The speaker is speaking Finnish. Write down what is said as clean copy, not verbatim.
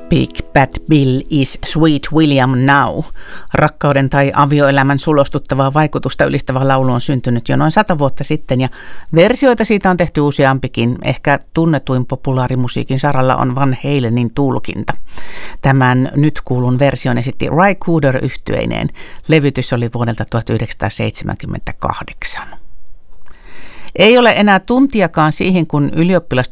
Big Bad Bill is Sweet William Now. Rakkauden tai avioelämän sulostuttavaa vaikutusta ylistävä laulu on syntynyt jo noin 100 vuotta sitten ja versioita siitä on tehty useampikin. Ehkä tunnetuin populaarimusiikin saralla on Van Halenin tulkinta. Tämän nyt kuulun version esitti Ry Cooder -yhtyeineen. Levytys oli vuodelta 1978. Ei ole enää tuntiakaan siihen, kun